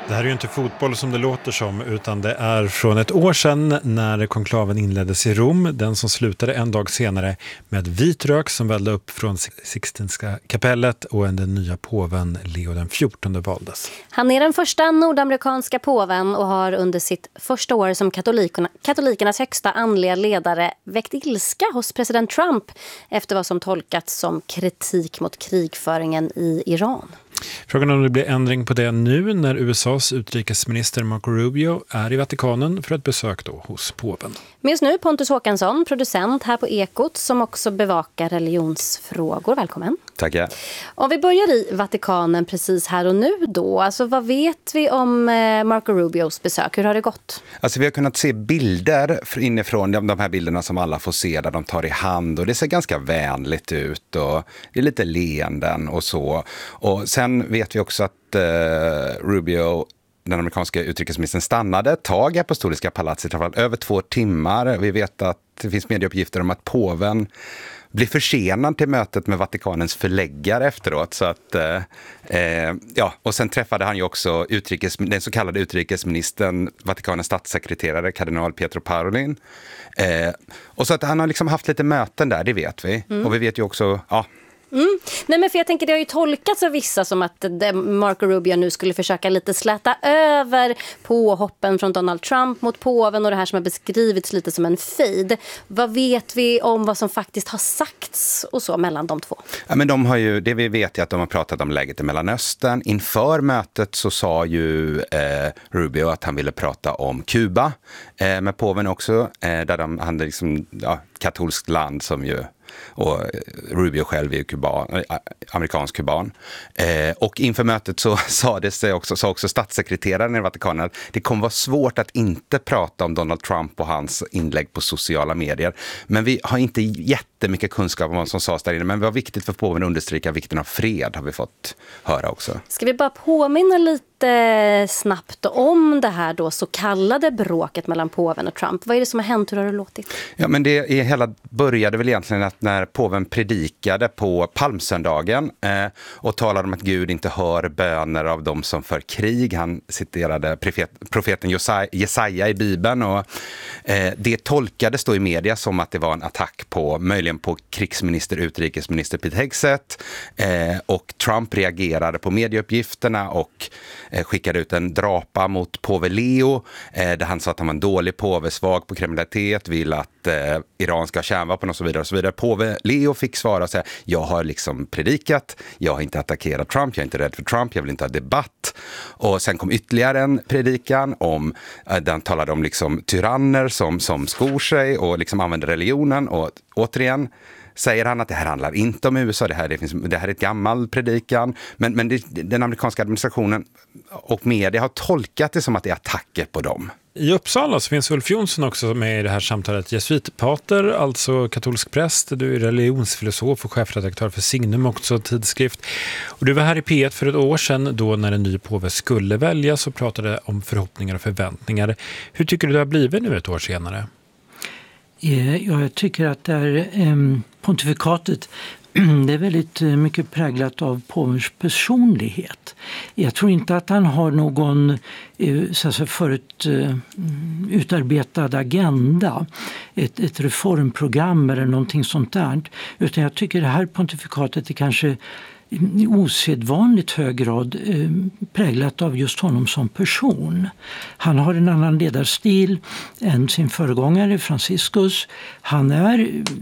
Det här är ju inte fotboll som det låter som, utan det är från ett år sedan när konklaven inleddes i Rom. Den som slutade en dag senare med vit rök som vällde upp från Sixtinska kapellet och den nya påven Leo den 14 valdes. Han är den första nordamerikanska påven och har under sitt första år som katolikernas högsta andliga ledare väckt ilska hos president Trump efter vad som tolkats som kritik mot krigföringen i Iran. Frågan om det blir ändring på det nu när USAs utrikesminister Marco Rubio är i Vatikanen för ett besök då hos påven. Med oss nu Pontus Håkansson, producent här på Ekot som också bevakar religionsfrågor. Välkommen. Tackar. Om vi börjar i Vatikanen precis här och nu då. Alltså vad vet vi om Marco Rubios besök? Hur har det gått? Alltså vi har kunnat se bilder inifrån de här bilderna som alla får se där de tar i hand och det ser ganska vänligt ut och det är lite leenden och så. Och sen vet vi också att Rubio, den amerikanska utrikesministern, stannade ett tag i Apostoliska palatset, över 2 timmar. Vi vet att det finns medieuppgifter om att påven blir försenad till mötet med Vatikanens förläggare efteråt. Så att, och sen träffade han ju också den så kallade utrikesministern, Vatikanens statssekreterare, kardinal Pietro Parolin. Och så att han har liksom haft lite möten där, det vet vi. Och vi vet ju också, Nej, men för jag tänker det har ju tolkats av vissa som att Marco Rubio nu skulle försöka lite släta över påhoppen från Donald Trump mot påven och det här som har beskrivits lite som en fejd. Vad vet vi om vad som faktiskt har sagts och så mellan de två? Ja, men de har ju, det vi vet är att de har pratat om läget i Mellanöstern. Inför mötet så sa ju Rubio att han ville prata om Kuba med påven också, där han liksom, katolskt land som ju, och Rubio själv är amerikansk kuban. Och inför mötet så sa också statssekreteraren i Vatikanen att det kommer vara svårt att inte prata om Donald Trump och hans inlägg på sociala medier. Men vi har inte jättemycket kunskap om vad som sades där inne, men det var viktigt för påven att understryka vikten av fred, har vi fått höra också. Ska vi bara påminna lite snabbt om det här då så kallade bråket mellan påven och Trump? Vad är det som har hänt? Hur har det låtit? Ja, men det började väl egentligen att när påven predikade på palmsöndagen och talade om att Gud inte hör böner av dem som för krig. Han citerade profeten Jesaja i Bibeln och det tolkades då i media som att det var en attack möjligen på utrikesminister Pete Hegseth, och Trump reagerade på medieuppgifterna och skickade ut en drapa mot påve Leo där han sa att han var en dålig påve, svag på kriminalitet, vill att Iran ska ha kärnvapen och så vidare och så vidare. Påve Leo fick svara och säga: jag har liksom predikat, jag har inte attackerat Trump, jag är inte rädd för Trump, jag vill inte ha debatt. Och sen kom ytterligare en predikan om där han talade om liksom tyranner som skor sig och liksom använder religionen, och återigen säger han att det här handlar inte om USA, det här är ett gammal predikan, men den amerikanska administrationen och media har tolkat det som att det är attacker på dem. I Uppsala så finns Ulf Jonsson också med i det här samtalet. Jesuitpater, alltså katolsk präst. Du är religionsfilosof och chefredaktör för Signum, också tidskrift. Och du var här i P1 för ett år sedan då när en ny påve skulle väljas och pratade om förhoppningar och förväntningar. Hur tycker du det har blivit nu ett år senare? Jag tycker att det är pontifikatet, det är väldigt mycket präglat av påvens personlighet. Jag tror inte att han har någon förut utarbetad agenda, ett reformprogram eller någonting sånt där. Utan jag tycker det här pontifikatet är kanske i osedvanligt hög grad präglat av just honom som person. Han har en annan ledarstil än sin föregångare Franciscus. Han är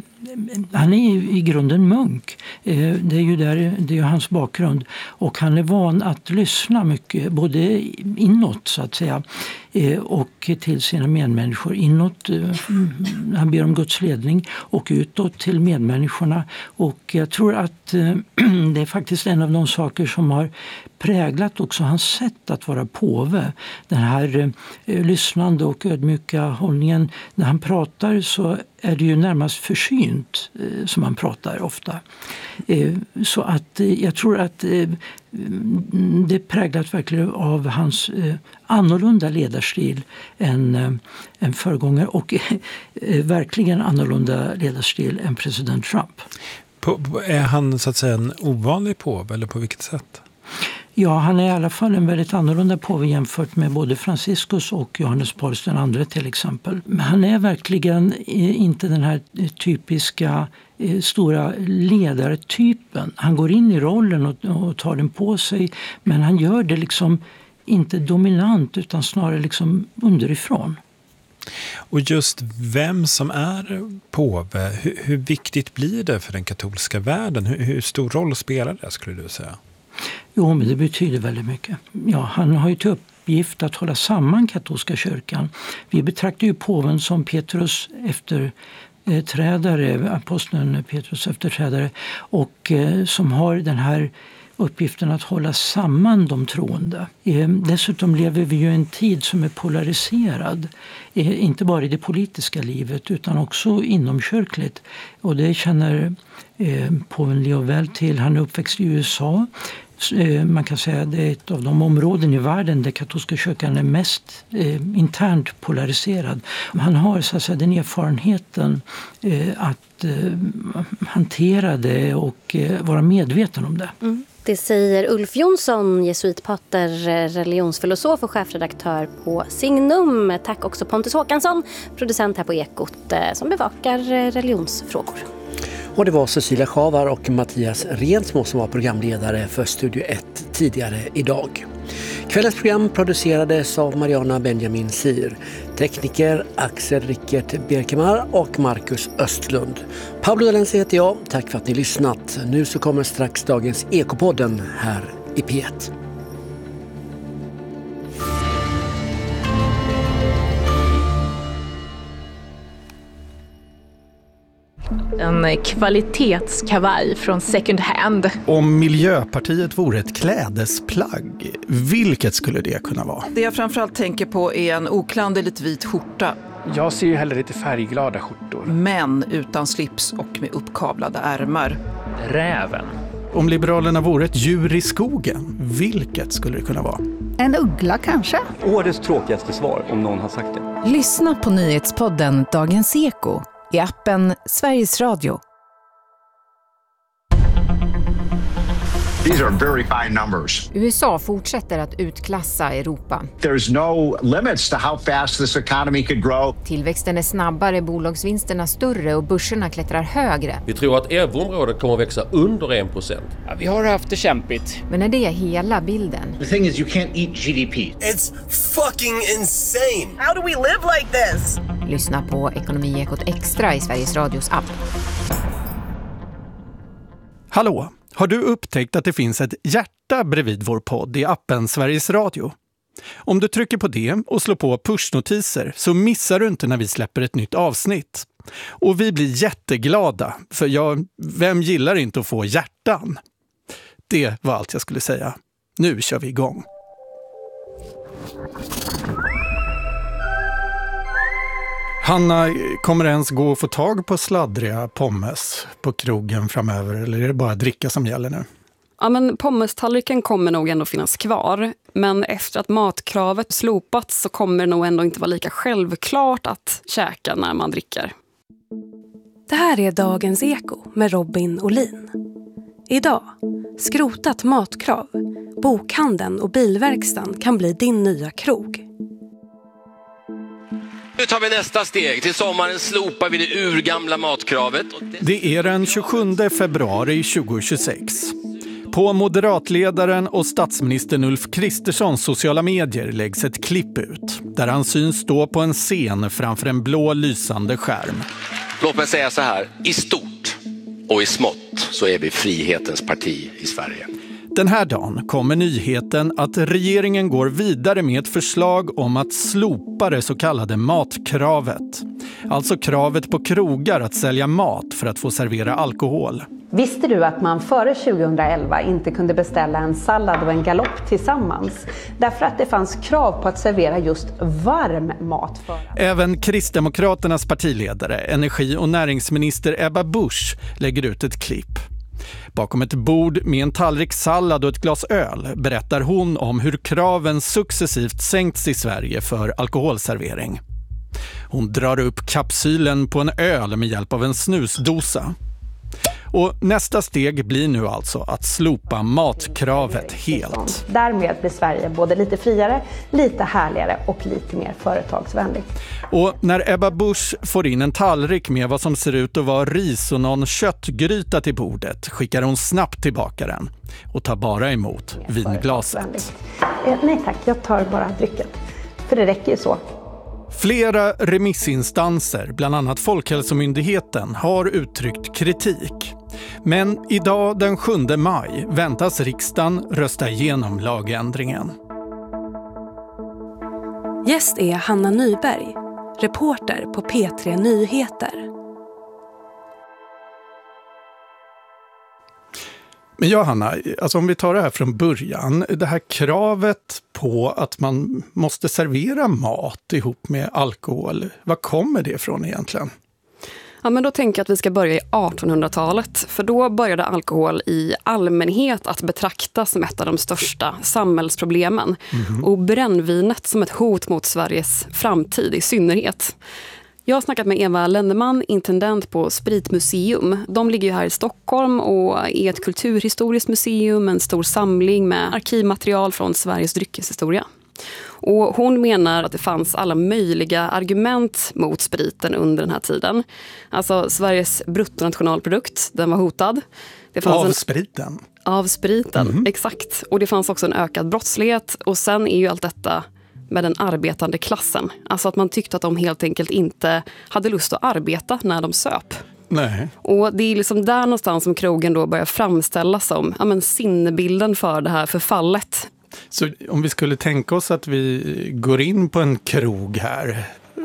i grunden munk. Det är ju hans bakgrund. Och han är van att lyssna mycket, både inåt så att säga och till sina medmänniskor. Inåt, han ber om Guds ledning, och utåt till medmänniskorna. Och jag tror att det är faktiskt en av de saker som har präglat också hans sätt att vara påve. Den här lyssnande och ödmjuka hållningen. När han pratar så är det ju närmast försynt som han pratar ofta. Så att jag tror att det är präglat verkligen av hans annorlunda ledarstil än föregångare, och verkligen annorlunda ledarstil än president Trump. Är han så att säga en ovanlig påve, eller på vilket sätt? Ja, han är i alla fall en väldigt annorlunda påve jämfört med både Franciscus och Johannes Paulus den andre till exempel. Men han är verkligen inte den här typiska stora ledartypen. Han går in i rollen och tar den på sig, men han gör det liksom inte dominant utan snarare liksom underifrån. Och just vem som är påve, hur viktigt blir det för den katolska världen? Hur stor roll spelar det, skulle du säga? Jo, men det betyder väldigt mycket. Ja, han har ju till uppgift att hålla samman katolska kyrkan. Vi betraktar ju påven som Petrus efterträdare, aposteln Petrus efterträdare, och som har den här uppgiften att hålla samman de troende. Dessutom lever vi ju i en tid som är polariserad. Inte bara i det politiska livet utan också inomkyrkligt. Och det känner påven Leo väl till. Han är uppväxt i USA. Man kan säga att det är ett av de områden i världen där katolska kyrkan är mest internt polariserad. Han har så att säga den erfarenheten att hantera det och vara medveten om det. Mm. Det säger Ulf Jonsson, jesuitpater, religionsfilosof och chefredaktör på Signum. Tack också Pontus Håkansson, producent här på Ekot, som bevakar religionsfrågor. Och det var Cecilia Schavar och Mattias Rensmo som var programledare för Studio 1 tidigare idag. Kvällens program producerades av Mariana Benjamin Sir, tekniker Axel Rickert Berkemar och Marcus Östlund. Pablo Dalense heter jag, tack för att ni lyssnat. Nu så kommer strax dagens Ekopodden här i P1. En kvalitetskavaj från second hand. Om Miljöpartiet vore ett klädesplagg, vilket skulle det kunna vara? Det jag framförallt tänker på är en oklanderligt vit skjorta. Jag ser ju hellre lite färgglada skjortor. Men utan slips och med uppkavlade ärmar. Räven. Om Liberalerna vore ett djur i skogen, vilket skulle det kunna vara? En uggla kanske? Årets tråkigaste svar, om någon har sagt det. Lyssna på nyhetspodden Dagens Eko i appen Sveriges Radio. These are very high numbers. USA fortsätter att utklassa Europa. There's no limits to how fast this economy could grow. Tillväxten är snabbare, bolagsvinsterna större och börserna klättrar högre. Vi tror att euroområdet kommer att växa under 1%. Ja, vi har haft det kämpigt. Men är det hela bilden? The thing is, you can't eat GDP. It's fucking insane. How do we live like this? Lyssna på Ekonomiekot Extra i Sveriges Radios app. Hallå, har du upptäckt att det finns ett hjärta bredvid vår podd i appen Sveriges Radio? Om du trycker på det och slår på pushnotiser så missar du inte när vi släpper ett nytt avsnitt. Och vi blir jätteglada, för vem gillar inte att få hjärtan? Det var allt jag skulle säga. Nu kör vi igång. Hanna, kommer det ens gå att få tag på sladdriga pommes på krogen framöver, eller är det bara dricka som gäller nu? Ja, men pommestallriken kommer nog ändå finnas kvar. Men efter att matkravet slopats så kommer det nog ändå inte vara lika självklart att käka när man dricker. Det här är Dagens Eko med Robin Olin. Idag, skrotat matkrav. Bokhandeln och bilverkstan kan bli din nya krog. Nu tar vi nästa steg. Till sommaren slopar vi det urgamla matkravet. Det är den 27 februari 2026. På moderatledaren och statsministern Ulf Kristerssons sociala medier läggs ett klipp ut där han syns stå på en scen framför en blå lysande skärm. Låt mig säga så här, i stort och i smått så är vi frihetens parti i Sverige. Den här dagen kommer nyheten att regeringen går vidare med ett förslag om att slopa det så kallade matkravet. Alltså kravet på krogar att sälja mat för att få servera alkohol. Visste du att man före 2011 inte kunde beställa en sallad och en galopp tillsammans? Därför att det fanns krav på att servera just varm mat. Även Kristdemokraternas partiledare, energi- och näringsminister Ebba Busch lägger ut ett klipp. Bakom ett bord med en tallrik sallad och ett glas öl berättar hon om hur kraven successivt sänkts i Sverige för alkoholservering. Hon drar upp kapsylen på en öl med hjälp av en snusdosa. Och nästa steg blir nu alltså att slopa matkravet helt. Därmed blir Sverige både lite friare, lite härligare och lite mer företagsvänligt. Och när Ebba Busch får in en tallrik med vad som ser ut att vara ris och någon köttgryta till bordet skickar hon snabbt tillbaka den och tar bara emot vinglaset. Nej tack, jag tar bara drycken. För det räcker ju så. Flera remissinstanser, bland annat Folkhälsomyndigheten, har uttryckt kritik. Men idag den 7 maj väntas riksdagen rösta igenom lagändringen. Gäst är Hanna Nyberg, reporter på P3 Nyheter. Men ja, Hanna, alltså om vi tar det här från början, det här kravet på att man måste servera mat ihop med alkohol, var kommer det ifrån egentligen? Ja, men då tänker jag att vi ska börja i 1800-talet, för då började alkohol i allmänhet att betraktas som ett av de största samhällsproblemen och brännvinet som ett hot mot Sveriges framtid i synnerhet. Jag har snackat med Eva Lenneman, intendent på Spritmuseum. De ligger ju här i Stockholm och är ett kulturhistoriskt museum, en stor samling med arkivmaterial från Sveriges dryckeshistoria. Och hon menar att det fanns alla möjliga argument mot spriten under den här tiden. Alltså Sveriges bruttonationalprodukt, den var hotad. Det fanns spriten? Av spriten, exakt. Och det fanns också en ökad brottslighet. Och sen är ju allt detta med den arbetande klassen. Alltså att man tyckte att de helt enkelt inte hade lust att arbeta när de söp. Nej. Och det är liksom där någonstans som krogen då börjar framställas som sinnebilden för det här förfallet. Så om vi skulle tänka oss att vi går in på en krog här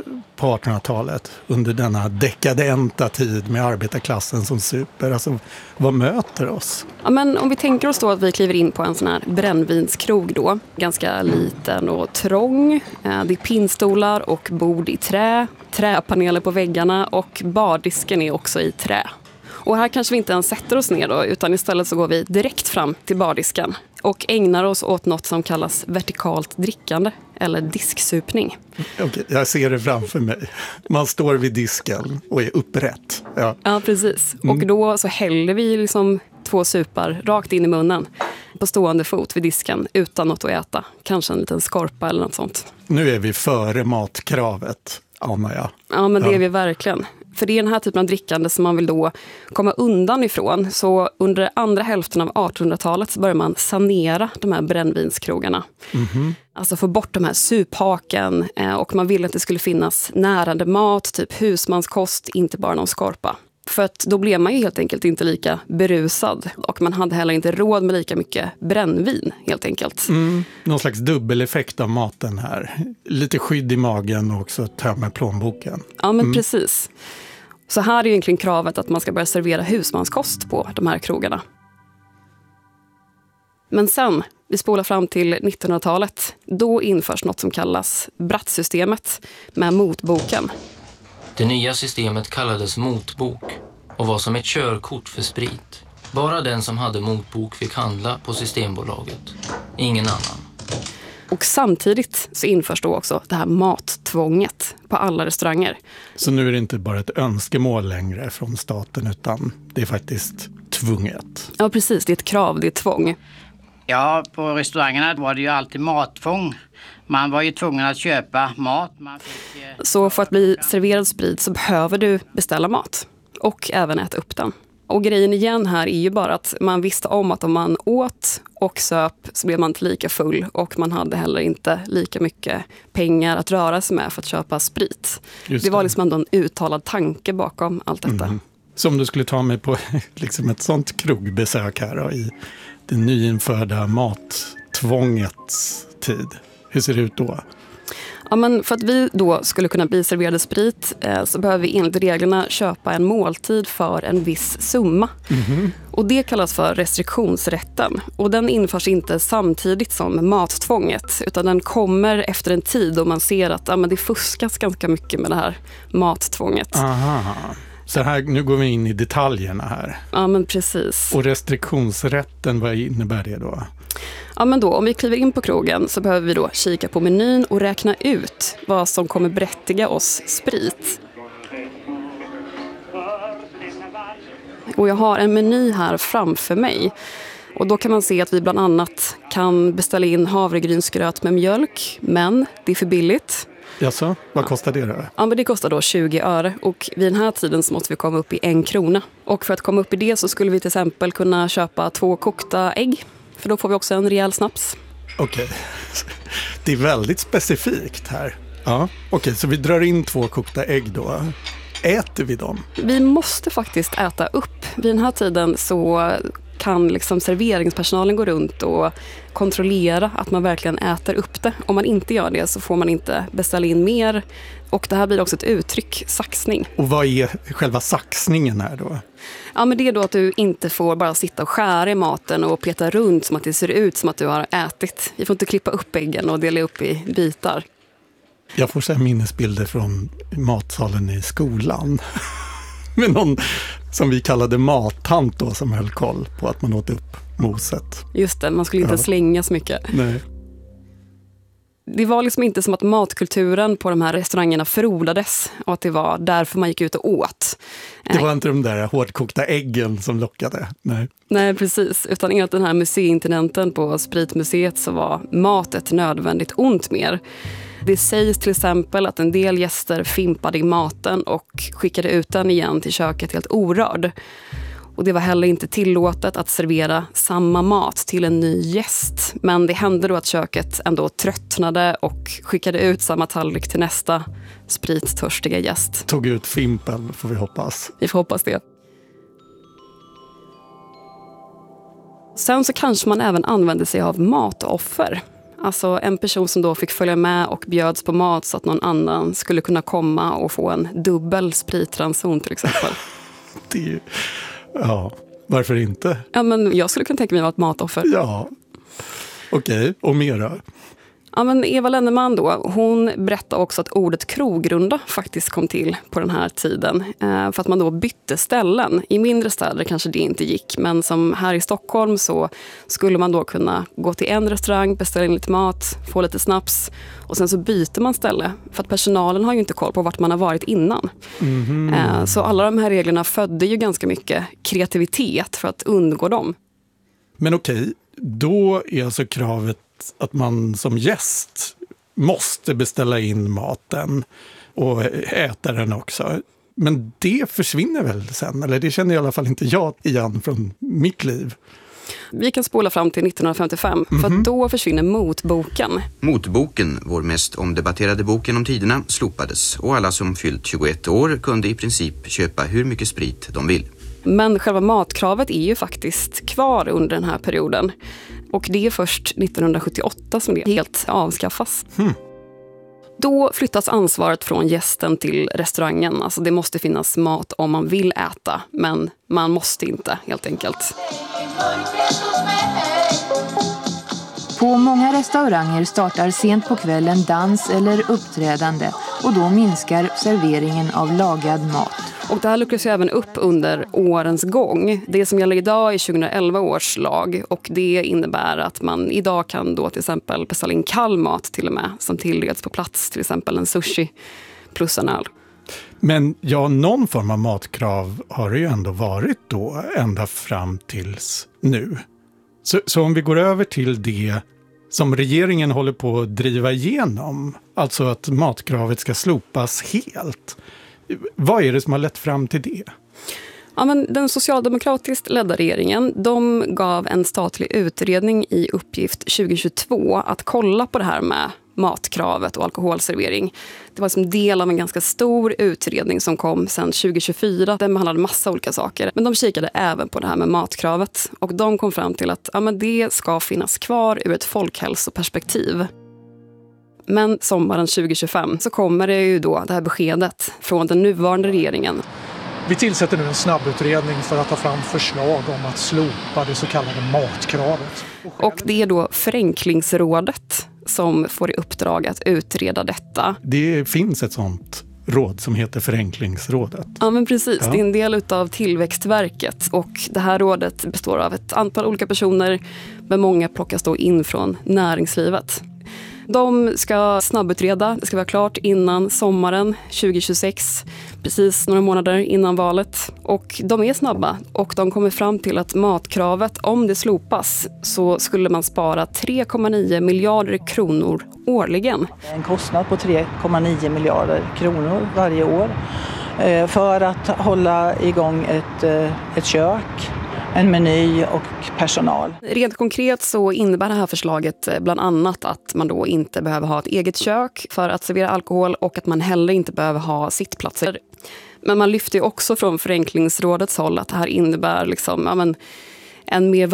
på 1800-talet under denna dekadenta tid med arbetarklassen som super, alltså vad möter oss? Ja, men om vi tänker oss då att vi kliver in på en sån här brännvinskrog då, ganska liten och trång. Det är pinnstolar och bord i trä, träpaneler på väggarna och bardisken är också i trä. Och här kanske vi inte ens sätter oss ner då, utan istället så går vi direkt fram till bardisken och ägnar oss åt något som kallas vertikalt drickande eller disksupning. Okej, jag ser det framför mig. Man står vid disken och är upprätt. Ja, precis. Och då så häller vi liksom 2 supar rakt in i munnen på stående fot vid disken utan något att äta. Kanske en liten skorpa eller något sånt. Nu är vi före matkravet, anar jag. Ja, men det är vi verkligen. För det är den här typen av drickande som man vill då komma undan ifrån. Så under andra hälften av 1800-talet så börjar man sanera de här brännvinskrogarna. Alltså få bort de här suphaken och man ville att det skulle finnas närande mat, typ husmanskost, inte bara någon skorpa. För att då blev man ju helt enkelt inte lika berusad och man hade heller inte råd med lika mycket brännvin helt enkelt. Någon slags dubbeleffekt av maten här. Lite skydd i magen och också tömma plånboken. Ja, men precis. Så här är ju egentligen kravet att man ska börja servera husmanskost på de här krogarna. Men sen, vi spolar fram till 1900-talet, då införs något som kallas Brattsystemet med motboken. Det nya systemet kallades motbok och var som ett körkort för sprit. Bara den som hade motbok fick handla på Systembolaget. Ingen annan. Och samtidigt så införs då också det här mattvånget på alla restauranger. Så nu är det inte bara ett önskemål längre från staten utan det är faktiskt tvunget. Ja, precis. Det är ett krav, det är tvång. Ja, på restaurangerna var det ju alltid mattvång. Man var ju tvungen att köpa mat. Så för att bli serverad sprit så behöver du beställa mat och även äta upp den. Och grejen igen här är ju bara att man visste om att om man åt och söp så blev man inte lika full och man hade heller inte lika mycket pengar att röra sig med för att köpa sprit. Det var liksom ändå en uttalad tanke bakom allt detta. Så om du skulle ta mig på liksom ett sånt krogbesök här då, i det nyinförda mattvångets tid, hur ser det ut då? Ja, men för att vi då skulle kunna bli serverade sprit så behöver vi enligt reglerna köpa en måltid för en viss summa. Och det kallas för restriktionsrätten. Och den införs inte samtidigt som mattvånget utan den kommer efter en tid då man ser att men det fuskas ganska mycket med det här mattvånget. Aha. Så här, nu går vi in i detaljerna här. Ja, men precis. Och restriktionsrätten, vad innebär det då? Ja, men då, om vi kliver in på krogen så behöver vi då kika på menyn och räkna ut vad som kommer berättiga oss sprit. Och jag har en meny här framför mig. Och då kan man se att vi bland annat kan beställa in havregrynsgröt med mjölk, men det är för billigt. Jaså, vad kostar det då? Ja, men det kostar då 20 öre och vid den här tiden så måste vi komma upp i 1 krona. Och för att komma upp i det så skulle vi till exempel kunna köpa 2 kokta ägg, för då får vi också en rejäl snaps. Okej, det är väldigt specifikt här. Ja, okej, så vi drar in 2 kokta ägg då. Äter vi dem? Vi måste faktiskt äta upp. Vid den här tiden så kan liksom serveringspersonalen gå runt och kontrollera att man verkligen äter upp det. Om man inte gör det så får man inte beställa in mer. Och det här blir också ett uttryck, saxning. Och vad är själva saxningen här då? Ja, men det är då att du inte får bara sitta och skära i maten och peta runt som att det ser ut som att du har ätit. Vi får inte klippa upp äggen och dela upp i bitar. Jag får så här minnesbilder från matsalen i skolan. Med någon som vi kallade mattant då, som höll koll på att man åt upp moset. Just det, man skulle inte slänga så mycket. Nej. Det var liksom inte som att matkulturen på de här restaurangerna frodades och att det var därför man gick ut och åt. Det var inte de där hårdkokta äggen som lockade. Nej, precis. Utan enligt den här museiintendenten på Spritmuseet så var mat ett nödvändigt ont mer. Det sägs till exempel att en del gäster fimpade i maten och skickade ut den igen till köket helt orörd. Och det var heller inte tillåtet att servera samma mat till en ny gäst. Men det hände då att köket ändå tröttnade och skickade ut samma tallrik till nästa sprittörstiga gäst. Tog ut fimpen, får vi hoppas. Vi får hoppas det. Sen så kanske man även använde sig av matoffer. Alltså en person som då fick följa med och bjöds på mat så att någon annan skulle kunna komma och få en dubbel spritranson till exempel. Det är ju... Ja, varför inte? Ja, men jag skulle kunna tänka mig att vara ett matoffer. Ja, okej. Och mera? Ja, men Eva Lenneman då, hon berättade också att ordet krogrunda faktiskt kom till på den här tiden. För att man då bytte ställen. I mindre städer kanske det inte gick. Men som här i Stockholm så skulle man då kunna gå till en restaurang, beställa in lite mat, få lite snaps. Och sen så byter man ställe. För att personalen har ju inte koll på vart man har varit innan. Mm-hmm. Så alla de här reglerna födde ju ganska mycket kreativitet för att undgå dem. Men okej, då är alltså kravet att man som gäst måste beställa in maten och äta den också. Men det försvinner väl sen? Eller det känner i alla fall inte jag igen från mitt liv. Vi kan spola fram till 1955, för då försvinner motboken. Motboken, vår mest omdebatterade bok genom tiderna, slopades och alla som fyllt 21 år kunde i princip köpa hur mycket sprit de vill. Men själva matkravet är ju faktiskt kvar under den här perioden. Och det är först 1978 som det helt avskaffas. Då flyttas ansvaret från gästen till restaurangen. Alltså det måste finnas mat om man vill äta, men man måste inte helt enkelt. På många restauranger startar sent på kvällen dans eller uppträdande och då minskar serveringen av lagad mat. Och det här luckras ju även upp under årens gång. Det som gäller idag är 2011 års lag och det innebär att man idag kan då till exempel beställa in kall mat till och med som tillreds på plats, till exempel en sushi plus en öl. Men ja, någon form av matkrav har det ju ändå varit då ända fram tills nu. Så om vi går över till det som regeringen håller på att driva igenom, alltså att matkravet ska slopas helt. Vad är det som har lett fram till det? Ja, men den socialdemokratiskt ledda regeringen, de gav en statlig utredning i uppgift 2022 att kolla på det här med matkravet och alkoholservering. Det var som del av en ganska stor utredning som kom sedan 2024. Den behandlade massa olika saker. Men de kikade även på det här med matkravet. Och de kom fram till att men det ska finnas kvar ur ett folkhälsoperspektiv. Men sommaren 2025 så kommer det ju då det här beskedet från den nuvarande regeringen. Vi tillsätter nu en snabbutredning för att ta fram förslag om att slopa det så kallade matkravet. Och det är då Förenklingsrådet som får i uppdrag att utreda detta. Det finns ett sånt råd som heter Förenklingsrådet. Ja, men precis. Ja. Det är en del av Tillväxtverket och det här rådet består av ett antal olika personer, men många plockas då in från näringslivet. De ska snabbutreda, det ska vara klart innan sommaren 2026, precis några månader innan valet. Och de är snabba och de kommer fram till att matkravet, om det slopas, så skulle man spara 3,9 miljarder kronor årligen. En kostnad på 3,9 miljarder kronor varje år för att hålla igång ett kök, en meny och personal. Rent konkret så innebär det här förslaget bland annat att man då inte behöver ha ett eget kök för att servera alkohol och att man heller inte behöver ha sittplatser. Men man lyfter ju också från Förenklingsrådets håll att det här innebär liksom, en mer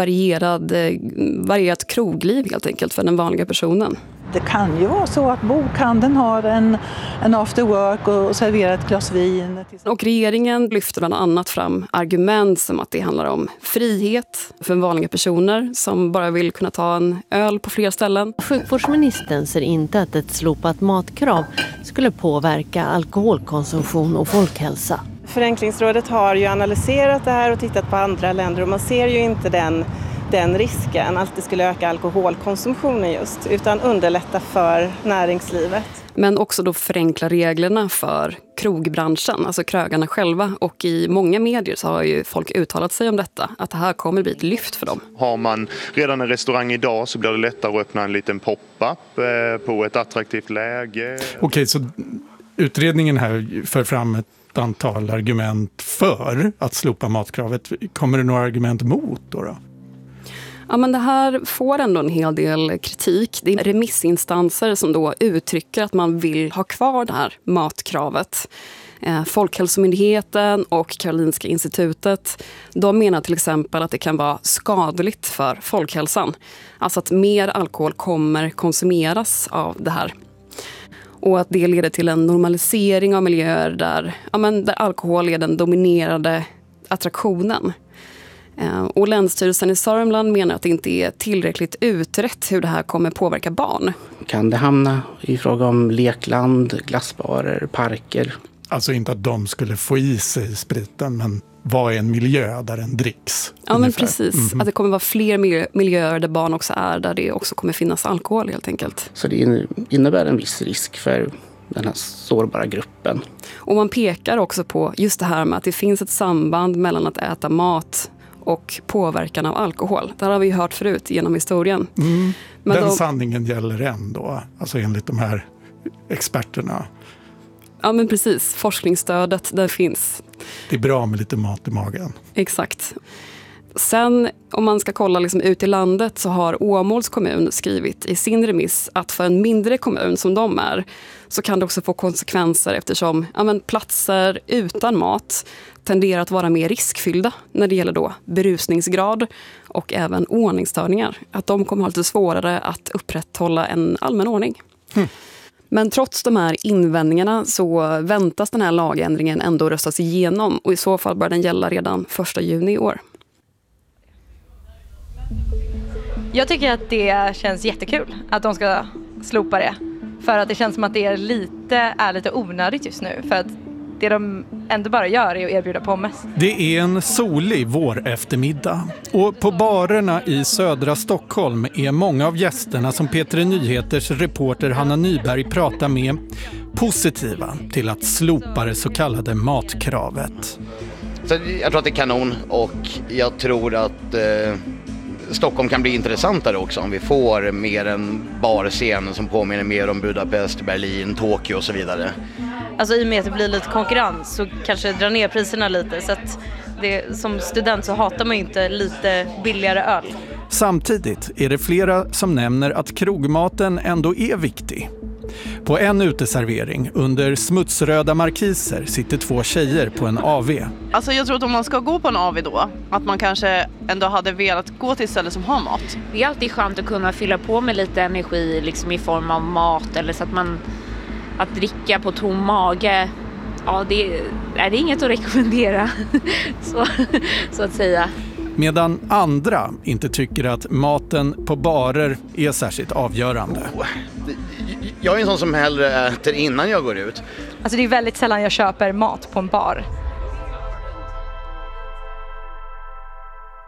varierat krogliv helt enkelt för den vanliga personen. Det kan ju vara så att bokhandeln har en after work och serverar ett glas vin. Och regeringen lyfter bland annat fram argument som att det handlar om frihet för vanliga personer som bara vill kunna ta en öl på fler ställen. Sjukvårdsministern ser inte att ett slopat matkrav skulle påverka alkoholkonsumtion och folkhälsa. Förenklingsrådet har ju analyserat det här och tittat på andra länder och man ser ju inte den risken att det skulle öka alkoholkonsumtionen just, utan underlätta för näringslivet. Men också då förenkla reglerna för krogbranschen, alltså krögarna själva. Och i många medier så har ju folk uttalat sig om detta, att det här kommer bli ett lyft för dem. Har man redan en restaurang idag så blir det lättare att öppna en liten pop-up på ett attraktivt läge. Okej, så utredningen här för fram ett antal argument för att slopa matkravet. Kommer det några argument mot då? Ja, men det här får ändå en hel del kritik. Det är remissinstanser som då uttrycker att man vill ha kvar det här matkravet. Folkhälsomyndigheten och Karolinska institutet, de menar till exempel att det kan vara skadligt för folkhälsan. Alltså att mer alkohol kommer konsumeras av det här. Och att det leder till en normalisering av miljöer där alkohol är den dominerande attraktionen. Och Länsstyrelsen i Sörmland menar att det inte är tillräckligt utrett hur det här kommer påverka barn. Kan det hamna i fråga om lekland, glassbarer, parker? Alltså inte att de skulle få i sig spriten, men vad är en miljö där den dricks? Ja, ungefär. Men precis. Mm-hmm. Att det kommer vara fler miljöer där barn också är, där det också kommer finnas alkohol helt enkelt. Så det innebär en viss risk för den här sårbara gruppen. Och man pekar också på just det här med att det finns ett samband mellan att äta mat och påverkan av alkohol. Det har vi ju hört förut genom historien. Mm. Men sanningen gäller ändå, alltså enligt de här experterna. Ja, men precis. Forskningsstödet, det finns. Det är bra med lite mat i magen. Exakt. Sen om man ska kolla liksom ut i landet så har Åmåls kommun skrivit i sin remiss att för en mindre kommun som de är så kan det också få konsekvenser eftersom platser utan mat tenderar att vara mer riskfyllda när det gäller då berusningsgrad och även ordningsstörningar. Att de kommer ha lite svårare att upprätthålla en allmän ordning. Men trots de här invändningarna så väntas den här lagändringen ändå röstas igenom och i så fall bör den gälla redan 1 juni i år. Jag tycker att det känns jättekul att de ska slopa det. För att det känns som att det är lite onödigt just nu. För att det de ändå bara gör är att erbjuda pommes. Det är en solig vår-eftermiddag. Och på barerna i södra Stockholm är många av gästerna som P3 Nyheters reporter Hanna Nyberg pratar med positiva till att slopa det så kallade matkravet. Så jag tror att det är kanon och jag tror att Stockholm kan bli intressantare också om vi får mer en barscen som påminner mer om Budapest, Berlin, Tokyo och så vidare. Alltså i och med att det blir lite konkurrens så kanske dra ner priserna lite så att som student så hatar man ju inte lite billigare öl. Samtidigt är det flera som nämner att krogmaten ändå är viktig. På en uteservering under smutsröda markiser sitter 2 tjejer på en AV. Alltså jag tror att om man ska gå på en AV då, att man kanske ändå hade velat gå till ställen som har mat. Det är alltid skönt att kunna fylla på med lite energi liksom i form av mat eller så att dricka på tom mage. Ja, det är inget att rekommendera så att säga. Medan andra inte tycker att maten på barer är särskilt avgörande. Jag är en sån som hellre äter innan jag går ut. Alltså det är väldigt sällan jag köper mat på en bar.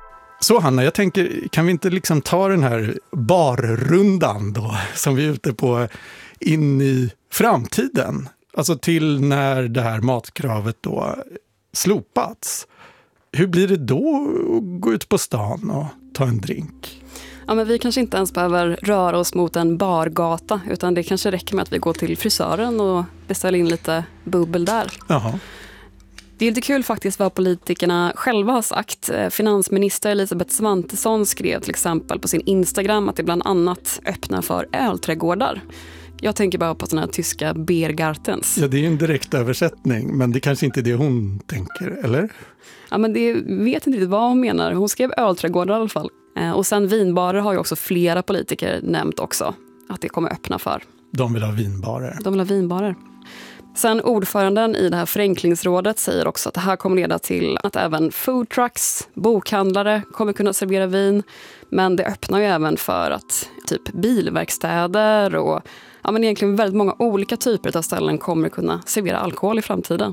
Så Hanna, jag tänker, kan vi inte liksom ta den här barrundan då, som vi är ute på, in i framtiden? Alltså till när det här matkravet då slopats. Hur blir det då att gå ut på stan och ta en drink? Ja, men vi kanske inte ens behöver röra oss mot en bargata, utan det kanske räcker med att vi går till frisören och beställer in lite bubbel där. Jaha. Det är lite kul faktiskt vad politikerna själva har sagt. Finansminister Elisabeth Svantesson skrev till exempel på sin Instagram att det bland annat öppnar för ölträdgårdar. Jag tänker bara på såna här tyska Biergartens. Ja, det är ju en direkt översättning, men det kanske inte är det hon tänker, eller? Ja, men det vet inte riktigt vad hon menar. Hon skrev ölträdgårdar i alla fall. Och sen vinbarer har ju också flera politiker nämnt också att det kommer öppna för. De vill ha vinbarer. De vill ha vinbarer. Sen ordföranden i det här förenklingsrådet säger också att det här kommer leda till att även food trucks, bokhandlare kommer kunna servera vin. Men det öppnar ju även för att typ bilverkstäder och men egentligen väldigt många olika typer av ställen kommer kunna servera alkohol i framtiden.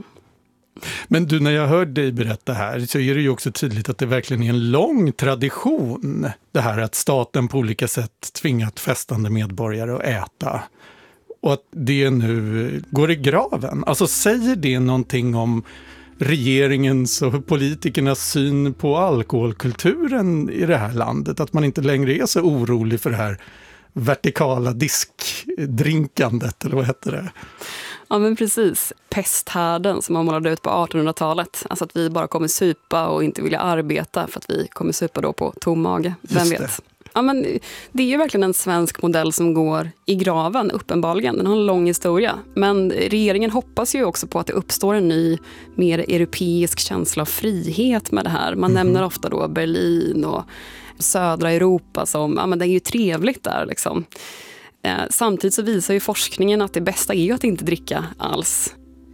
Men du, när jag hör dig berätta här så är det ju också tydligt att det verkligen är en lång tradition. Det här att staten på olika sätt tvingat festande medborgare att äta. Och att det nu går i graven. Alltså säger det någonting om regeringens och politikernas syn på alkoholkulturen i det här landet? Att man inte längre är så orolig för det här vertikala diskdrinkandet, eller vad heter det? Ja, men precis. Pesthärden som man målade ut på 1800-talet. Alltså att vi bara kommer supa och inte vilja arbeta för att vi kommer supa då på tom mage. Vem vet? Ja, men det är ju verkligen en svensk modell som går i graven, uppenbarligen. Den har en lång historia. Men regeringen hoppas ju också på att det uppstår en ny, mer europeisk känsla av frihet med det här. Man nämner ofta då Berlin och södra Europa som, men det är ju trevligt där liksom. Samtidigt så visar ju forskningen att det bästa är ju att inte dricka alls.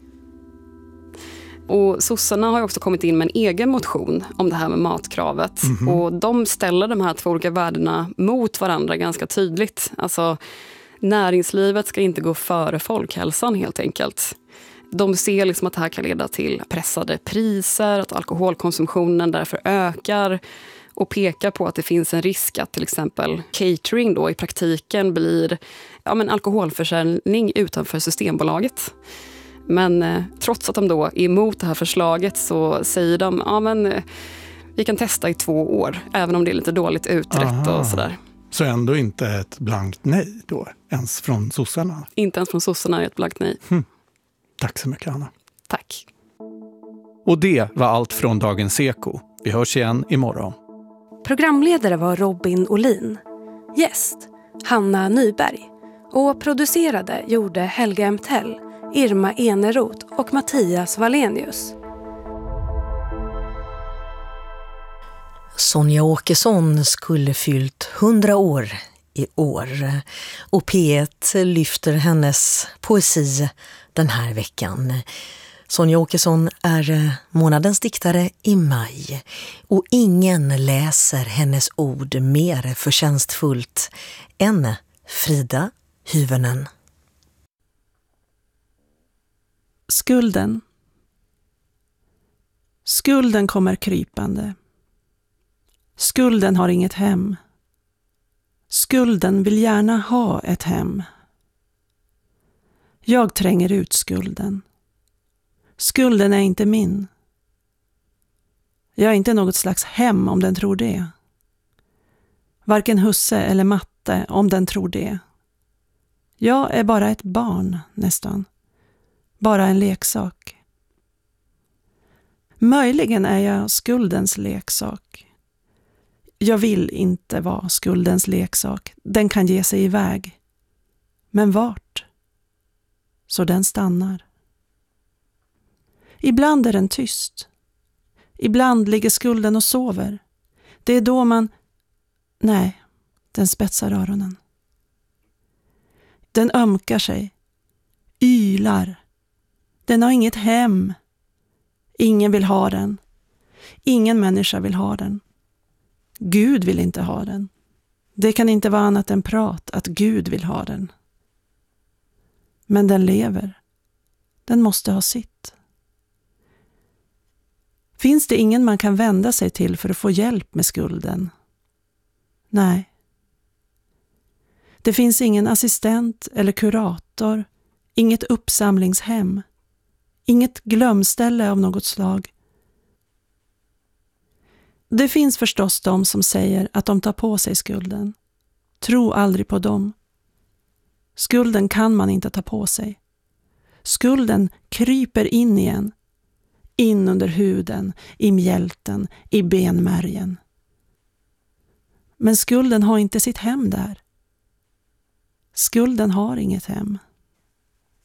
Och sossarna har ju också kommit in med en egen motion om det här med matkravet. Och de ställer de här två olika värdena mot varandra ganska tydligt. Alltså näringslivet ska inte gå före folkhälsan helt enkelt. De ser liksom att det här kan leda till pressade priser, att alkoholkonsumtionen därför ökar. Och pekar på att det finns en risk att till exempel catering då i praktiken blir alkoholförsäljning utanför Systembolaget. Men trots att de då är emot det här förslaget så säger de vi kan testa i 2 år, även om det är lite dåligt utrett och sådär. Så ändå inte ett blankt nej då, ens från sossarna? Inte ens från sossarna är ett blankt nej. Tack så mycket, Anna. Tack. Och det var allt från Dagens Eko. Vi hörs igen imorgon. Programledare var Robin Olin. Gäst Hanna Nyberg. Och producerade gjorde Helga Emtell, Irma Eneroth och Mattias Wallenius. Sonja Åkesson skulle fyllt 100 år i år. Och P1 lyfter hennes poesi den här veckan. Sonja Åkesson är månadens diktare i maj och ingen läser hennes ord mer förtjänstfullt än Frida Hyvönen. Skulden. Skulden kommer krypande. Skulden har inget hem. Skulden vill gärna ha ett hem. Jag tränger ut skulden. Skulden är inte min. Jag är inte något slags hem om den tror det. Varken husse eller matte om den tror det. Jag är bara ett barn nästan. Bara en leksak. Möjligen är jag skuldens leksak. Jag vill inte vara skuldens leksak. Den kan ge sig iväg. Men vart? Så den stannar. Ibland är den tyst. Ibland ligger skulden och sover. Det är då man... Nej, den spetsar öronen. Den ömkar sig. Ylar. Den har inget hem. Ingen vill ha den. Ingen människa vill ha den. Gud vill inte ha den. Det kan inte vara annat än prat att Gud vill ha den. Men den lever. Den måste ha sitt. Finns det ingen man kan vända sig till för att få hjälp med skulden? Nej. Det finns ingen assistent eller kurator, inget uppsamlingshem, inget glömställe av något slag. Det finns förstås de som säger att de tar på sig skulden. Tro aldrig på dem. Skulden kan man inte ta på sig. Skulden kryper in igen. In under huden, i mjälten, i benmärgen. Men skulden har inte sitt hem där. Skulden har inget hem.